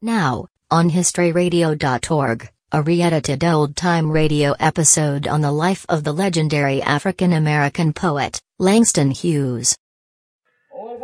Now, on historyradio.org, a re-edited old-time radio episode on the life of the legendary African-American poet, Langston Hughes.